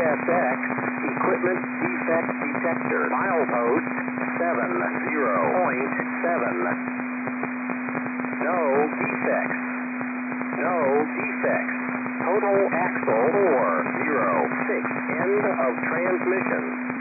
CSX Equipment Defect Detector. Milepost 70.7. No defects. No defects. Total axle 406. End of transmission.